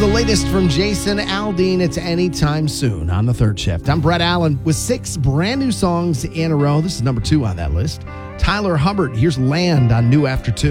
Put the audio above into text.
the latest from Jason Aldean. It's Anytime Soon on the third shift. I'm Brett Allen with 6 brand new songs in a row. This is number 2 on that list. Tyler Hubbard, here's Land on New After 2.